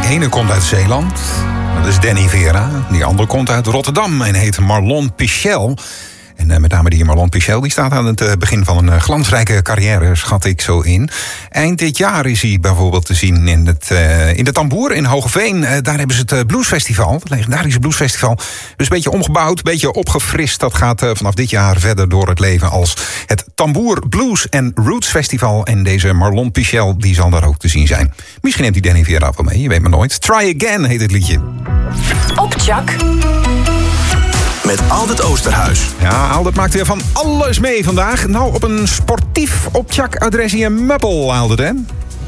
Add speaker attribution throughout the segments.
Speaker 1: ene komt uit Zeeland, dat is Danny Vera. Die andere komt uit Rotterdam en heet Marlon Pichel. En met name die Marlon Pichel, die staat aan het begin van een glansrijke carrière, schat ik zo in. Eind dit jaar is hij bijvoorbeeld te zien in de Tamboer in Hoogeveen. Daar hebben ze het Bluesfestival, het legendarische Bluesfestival. Dus een beetje omgebouwd, een beetje opgefrist. Dat gaat vanaf dit jaar verder door het leven als het Tamboer Blues and Roots Festival. En deze Marlon Pichel, die zal daar ook te zien zijn. Misschien neemt hij Danny Vera wel mee, je weet maar nooit. Try Again heet het liedje.
Speaker 2: Op Tjak.
Speaker 3: Met Aldert Oosterhuis.
Speaker 1: Ja, Aldert maakt weer van alles mee vandaag. Nou, op een sportief op Tjak-adres in Meppel, Aldert, hè?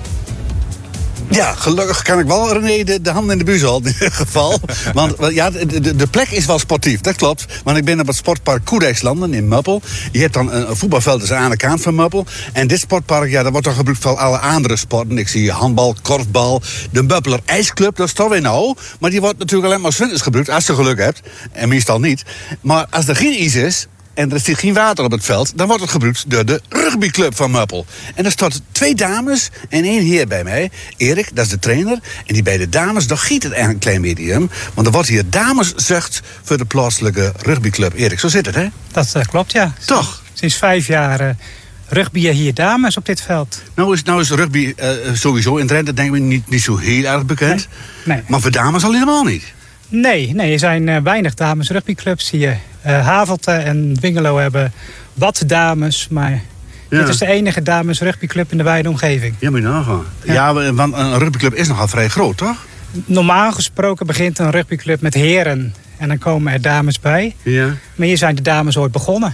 Speaker 4: Ja, gelukkig kan ik wel, René, de handen in de buis houden in ieder geval. Want ja, de plek is wel sportief, dat klopt. Want ik ben op het sportpark Koerdijkslanden in Meppel. Je hebt dan een voetbalveld dus aan de kant van Meppel. En dit sportpark, ja, dat wordt dan gebruikt voor alle andere sporten. Ik zie handbal, korfbal, de Meppeler IJsclub, dat is toch weer nou. Maar die wordt natuurlijk alleen maar 's winters gebruikt, als je geluk hebt. En meestal niet. Maar als er geen ijs is en er zit geen water op het veld, dan wordt het gebruikt door de rugbyclub van Meppel. En er staan 2 dames en 1 heer bij mij. Erik, dat is de trainer. En die beide dames, dan giet het eigenlijk een klein beetje om. Want er wordt hier dameszucht voor de plaatselijke rugbyclub. Erik, zo zit het, hè?
Speaker 5: Dat klopt, ja.
Speaker 4: Toch?
Speaker 5: Sinds 5 jaar rugbyen hier dames op dit veld.
Speaker 4: Nou is rugby sowieso in Drenthe, denk ik, niet zo heel erg bekend.
Speaker 5: Nee.
Speaker 4: Maar voor dames al helemaal niet.
Speaker 5: Nee, er zijn weinig dames rugbyclubs hier. Havelte en Dwingelo hebben wat dames, maar dit is de enige dames rugbyclub in de wijde omgeving.
Speaker 4: Ja, moet je nagaan. Ja, want een rugbyclub is nogal vrij groot, toch?
Speaker 5: Normaal gesproken begint een rugbyclub met heren en dan komen er dames bij.
Speaker 4: Ja.
Speaker 5: Maar hier zijn de dames ooit begonnen.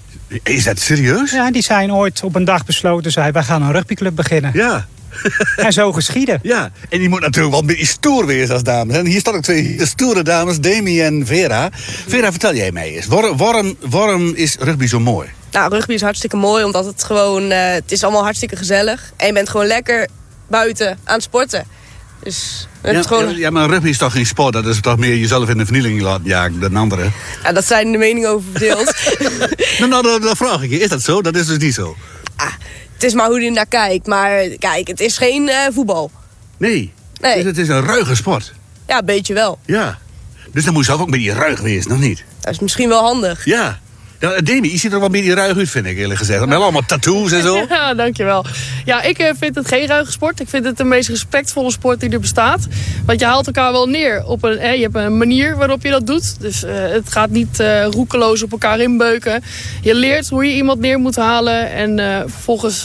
Speaker 4: Is dat serieus?
Speaker 5: Ja, die zijn ooit op een dag besloten, wij gaan een rugbyclub beginnen.
Speaker 4: Ja.
Speaker 5: En zo geschieden.
Speaker 4: Ja, en die moet natuurlijk wel een beetje stoer wezen als dames. En hier staan ook 2 stoere dames, Demi en Vera. Vera, vertel jij mij eens, waarom is rugby zo mooi?
Speaker 6: Nou, rugby is hartstikke mooi, omdat het gewoon, het is allemaal hartstikke gezellig. En je bent gewoon lekker buiten aan het sporten. Dus
Speaker 4: ja, maar rugby is toch geen sport? Dat is toch meer jezelf in de vernieling laten jagen dan anderen?
Speaker 6: Ja, dat zijn de meningen over verdeeld.
Speaker 4: nou, dan vraag ik je, is dat zo? Dat is dus niet zo.
Speaker 6: Het is maar hoe je naar kijkt. Maar kijk, het is geen voetbal.
Speaker 4: Nee. Dus het is een ruige sport.
Speaker 6: Ja, een beetje wel.
Speaker 4: Ja. Dus dan moet je zelf ook een beetje ruig wezen, nog niet?
Speaker 6: Dat is misschien wel handig.
Speaker 4: Ja. Ja, Demi, je ziet er wel een beetje ruig uit, vind ik eerlijk gezegd. Met allemaal tattoos en zo.
Speaker 7: Ja, dankjewel. Ja, ik vind het geen ruige sport. Ik vind het de meest respectvolle sport die er bestaat. Want je haalt elkaar wel neer. Je hebt een manier waarop je dat doet. Dus het gaat niet roekeloos op elkaar inbeuken. Je leert hoe je iemand neer moet halen. En vervolgens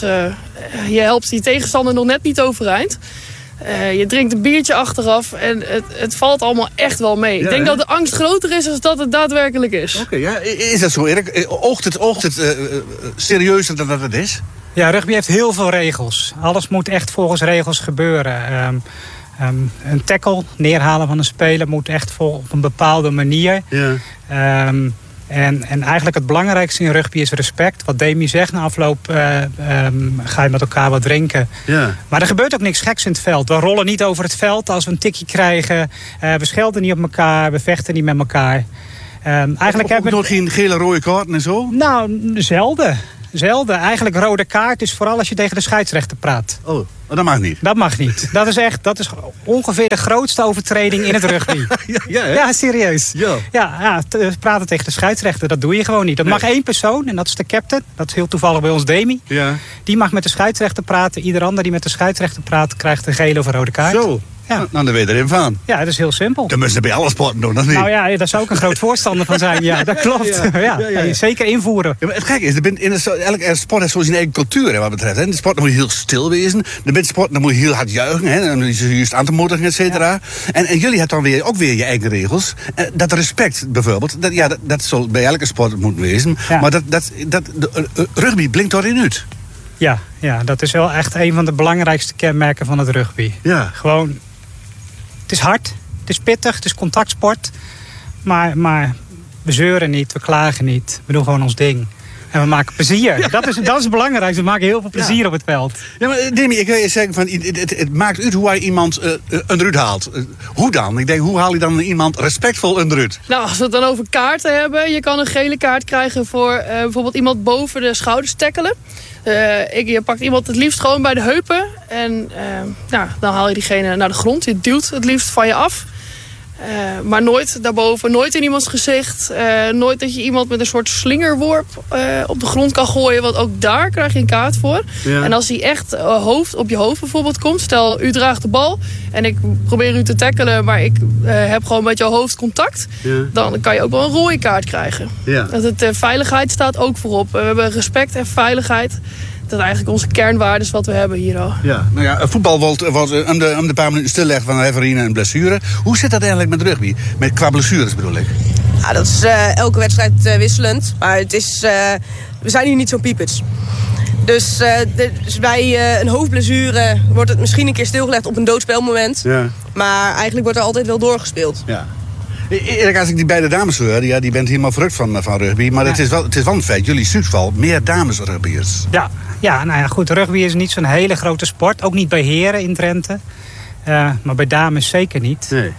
Speaker 7: je helpt die tegenstander nog net niet overeind. Je drinkt een biertje achteraf en het valt allemaal echt wel mee. Ja, ik denk dat de angst groter is dan dat het daadwerkelijk is.
Speaker 4: Oké, ja. Is dat zo, Erik? Oogt het serieuzer dan dat het is?
Speaker 5: Ja, rugby heeft heel veel regels. Alles moet echt volgens regels gebeuren. Een tackle, neerhalen van een speler, moet echt op een bepaalde manier. Ja. En eigenlijk het belangrijkste in rugby is respect. Wat Demi zegt, na afloop ga je met elkaar wat drinken. Ja. Maar er gebeurt ook niks geks in het veld. We rollen niet over het veld als we een tikje krijgen. We schelden niet op elkaar, we vechten niet met elkaar.
Speaker 4: Eigenlijk hebben we nog geen gele rode kaarten en zo?
Speaker 5: Nou, zelden. Eigenlijk rode kaart is vooral als je tegen de scheidsrechter praat.
Speaker 4: Oh, dat mag niet?
Speaker 5: Dat mag niet. Dat is ongeveer de grootste overtreding in het rugby. Ja, serieus. Praten tegen de scheidsrechter, dat doe je gewoon niet. Dat mag 1 persoon en dat is de captain. Dat is heel toevallig bij ons Demi. Ja. Die mag met de scheidsrechter praten. Ieder ander die met de scheidsrechter praat, krijgt een gele of een rode kaart.
Speaker 4: Zo. Ja. Nou, dan weet je erin van.
Speaker 5: Ja, dat is heel simpel.
Speaker 4: Dan moeten ze bij alle sporten doen, of niet?
Speaker 5: Nou ja, daar zou ook een groot voorstander van zijn. Ja, dat klopt. Ja. Zeker invoeren.
Speaker 4: Ja, maar het gekke is, elke sport heeft zo zijn eigen cultuur, hè, wat betreft. Hè. De sport moet je heel stil wezen. De sport dan moet je heel hard juichen. Hè. Dan moet je juist aan te moedigen, et cetera. Ja. En jullie hebben dan ook weer je eigen regels. Dat respect, bijvoorbeeld. Dat zal bij elke sport moeten wezen. Ja. Maar rugby blinkt daarin uit.
Speaker 5: Ja, dat is wel echt een van de belangrijkste kenmerken van het rugby. Ja. Gewoon, het is hard, het is pittig, het is contactsport. Maar we zeuren niet, we klagen niet. We doen gewoon ons ding. En we maken plezier. Ja. Dat is het belangrijkste. We maken heel veel plezier op het veld.
Speaker 4: Ja, maar Demi, ik wil je zeggen, van, het maakt uit hoe hij iemand onderuit haalt. Hoe dan? Ik denk, hoe haal je dan iemand respectvol onderuit?
Speaker 7: Nou, als we het dan over kaarten hebben. Je kan een gele kaart krijgen voor bijvoorbeeld iemand boven de schouders tackelen. Je pakt iemand het liefst gewoon bij de heupen. En dan haal je diegene naar de grond. Je duwt het liefst van je af. Maar nooit daarboven, nooit in iemands gezicht. Nooit dat je iemand met een soort slingerworp op de grond kan gooien. Want ook daar krijg je een kaart voor. Ja. En als hij echt op je hoofd bijvoorbeeld komt. Stel, u draagt de bal en ik probeer u te tackelen. Maar ik heb gewoon met jouw hoofd contact. Ja. Dan kan je ook wel een rode kaart krijgen. Ja. Veiligheid staat ook voorop. We hebben respect en veiligheid. Dat is eigenlijk onze kernwaarden wat we hebben hier al. Ja,
Speaker 4: nou ja, voetbal wordt om de paar minuten stilleggen van referine en blessure. Hoe zit dat eigenlijk met rugby? Qua blessures bedoel ik?
Speaker 6: Ja, dat is elke wedstrijd wisselend. Maar het is, we zijn hier niet zo piepers. Dus bij een hoofdblessure wordt het misschien een keer stilgelegd op een doodspelmoment. Ja. Maar eigenlijk wordt er altijd wel doorgespeeld. Ja.
Speaker 4: Eerlijk, als ik die beide dames hoor, die bent helemaal verrukt van rugby. Maar het is wel een feit, jullie suksval meer damesrugbyers.
Speaker 5: Ja, nou ja, goed. Rugby is niet zo'n hele grote sport. Ook niet bij heren in Drenthe. Maar bij dames zeker niet. Nee.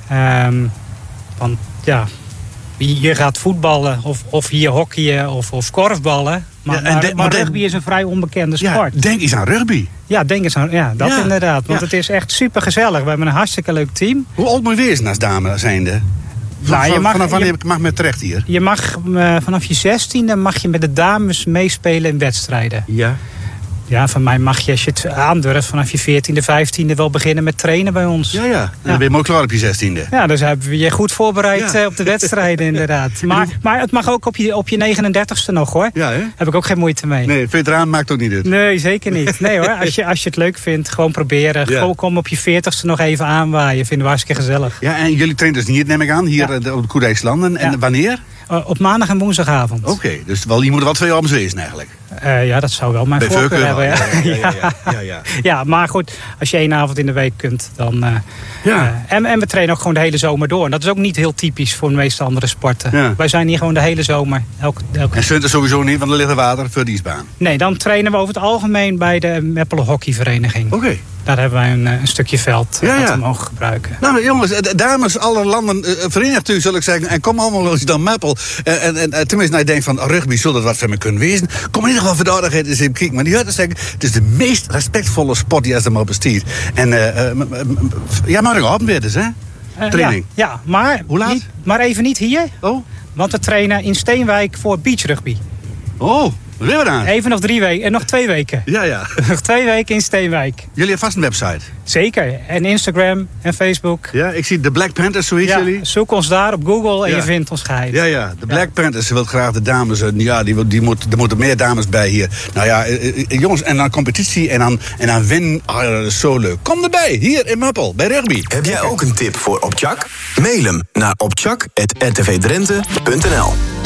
Speaker 5: Want ja, je gaat voetballen of hier hockeyen of korfballen. Maar rugby is een vrij onbekende sport.
Speaker 4: Ja, denk eens aan rugby.
Speaker 5: Ja, denk eens aan dat inderdaad. Want het is echt super gezellig. We hebben een hartstikke leuk team.
Speaker 4: Hoe oud moet je wezen als dame zijnde? Vanaf wanneer mag met terecht hier?
Speaker 5: Je mag vanaf je 16e mag je met de dames meespelen in wedstrijden. Ja. Ja, van mij mag je, als je het aandurft, vanaf je 14e, 15e wel beginnen met trainen bij ons.
Speaker 4: Ja. En dan ben je mooi klaar op je 16e.
Speaker 5: Ja, dus hebben we je goed voorbereid op de wedstrijden inderdaad. Maar het mag ook op je 39e nog hoor. Ja, hè? Heb ik ook geen moeite mee.
Speaker 4: Nee, veteraan maakt ook niet uit.
Speaker 5: Nee, zeker niet. Nee hoor, als je het leuk vindt, gewoon proberen. Ja. Gewoon kom op je 40e nog even aanwaaien. Vinden we hartstikke gezellig.
Speaker 4: Ja, en jullie trainen dus niet, neem ik aan, hier op de Koerdijkslanden. En wanneer?
Speaker 5: Op maandag en woensdagavond.
Speaker 4: Oké, dus je moet er wel 2 abends wezen eigenlijk.
Speaker 5: Ja, dat zou wel mijn voorkeur hebben. Ja, maar goed, als je 1 avond in de week kunt, dan... En we trainen ook gewoon de hele zomer door. En dat is ook niet heel typisch voor de meeste andere sporten. Ja. Wij zijn hier gewoon de hele zomer.
Speaker 4: En Sunter sowieso niet, want er ligt water voor die isbaan.
Speaker 5: Nee, dan trainen we over het algemeen bij de Meppelen Hockeyvereniging.
Speaker 4: Oké.
Speaker 5: Daar hebben wij een stukje veld dat we mogen gebruiken.
Speaker 4: Nou jongens, dames, alle landen verenigd u, zal ik zeggen. En kom allemaal als je dan Meppel. En tenminste, je denkt van rugby, zal dat wat voor me kunnen wezen. Kom in ieder geval verdadigheid eens even kijken. Maar die hoort te zeggen, het is de meest respectvolle sport die als er maar bestiert. En morgenavond weer dus, hè? Training.
Speaker 5: Ja, maar,
Speaker 4: hoe laat?
Speaker 5: Maar even niet hier.
Speaker 4: Oh.
Speaker 5: Want we trainen in Steenwijk voor beachrugby.
Speaker 4: Oh.
Speaker 5: Even nog 3 weken en nog 2 weken.
Speaker 4: Ja.
Speaker 5: Nog 2 weken in Steenwijk.
Speaker 4: Jullie hebben vast een website?
Speaker 5: Zeker. En Instagram en Facebook.
Speaker 4: Ja, ik zie de Black Panthers, zo heet jullie.
Speaker 5: Zoek ons daar op Google en je vindt ons geheid.
Speaker 4: Ja. De Black Panthers, ze wil graag de dames. Ja, er moeten meer dames bij hier. Nou ja, jongens, en dan competitie en dan win. Dat is zo leuk. Kom erbij, hier in Meppel, bij rugby.
Speaker 3: Heb jij ook een tip voor Opchak? Mail hem naar opchak@rtvdrenthe.nl.